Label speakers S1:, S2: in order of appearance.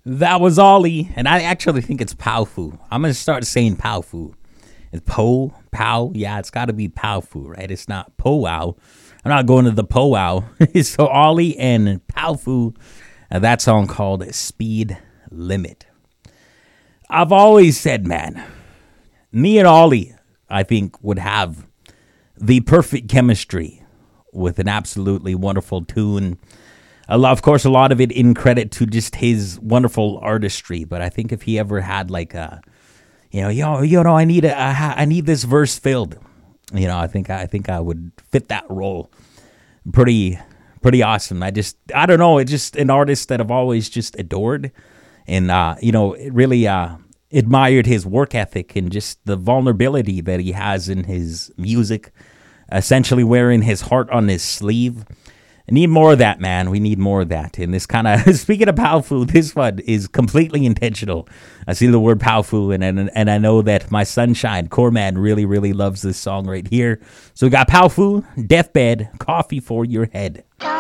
S1: That was Ollie, and I actually think it's Powfu. I'm gonna start saying Powfu. It's Po, Pow. Yeah, it's got to be Powfu, right? It's not Powwow. I'm not going to the Powwow. So Ollie and Powfu, that song called Speed Limit. I've always said, man, me and Ollie, I think, would have the perfect chemistry with an absolutely wonderful tune. Of course, a lot of it in credit to just his wonderful artistry. But I think if he ever had like a, I need this verse filled. I think I would fit that role pretty awesome. I don't know. It's just an artist that I've always just adored, and really admired his work ethic and just the vulnerability that he has in his music. Essentially wearing his heart on his sleeve. I need more of that, man. We need more of that. And this kind of, speaking of Powfu, this one is completely intentional. I see the word Powfu, and I know that my sunshine, Corman, really, really loves this song right here. So we got Powfu, Deathbed, Coffee for Your Head.